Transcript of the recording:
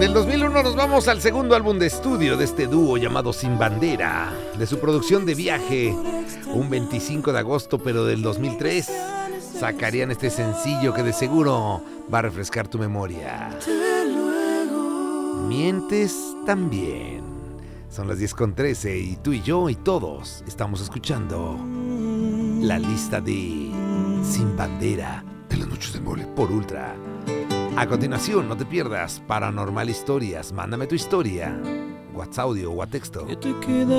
Del 2001 nos vamos al segundo álbum de estudio de este dúo llamado Sin Bandera, de su producción de Viaje, un 25 de agosto pero del 2003. Sacarían este sencillo que de seguro va a refrescar tu memoria. Mientes también. Son las 10:13 y tú y yo y todos estamos escuchando la lista de Sin Bandera en las noches de Mole por Ultra. A continuación, no te pierdas Paranormal Historias. Mándame tu historia, WhatsApp audio o a texto.